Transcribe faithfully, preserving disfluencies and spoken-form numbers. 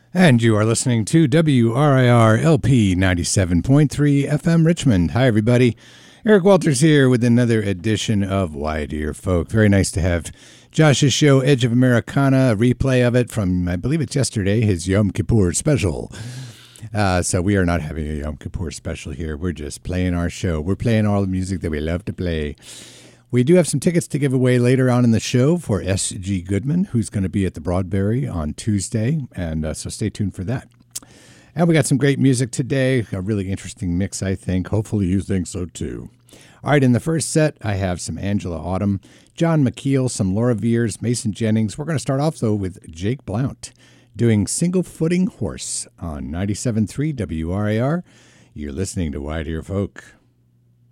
And you are listening to W R I R L P ninety-seven point three F M Richmond. Hi, everybody. Eric Walters here with another edition of Why Dear Folk. Very nice to have Josh's show, Edge of Americana, a replay of it from, I believe it's yesterday, his Yom Kippur special. Uh, so we are not having a Yom Kippur special here. We're just playing our show. We're playing all the music that we love to play. We do have some tickets to give away later on in the show for S G Goodman, who's going to be at the Broadberry on Tuesday, and uh, so stay tuned for that. And we got some great music today, a really interesting mix, I think. Hopefully you think so, too. All right, in the first set, I have some Angela Autumn, John McKeel, some Laura Veers, Mason Jennings. We're going to start off, though, with Jake Blount doing Single Footing Horse on ninety-seven point three W R A R. You're listening to Why Dear Folk.